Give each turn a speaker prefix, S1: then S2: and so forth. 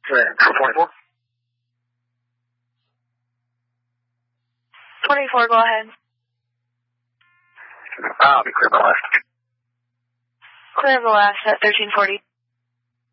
S1: 24?
S2: 24, go ahead.
S1: I'll be clear by last.
S2: Clear of the last at 1340.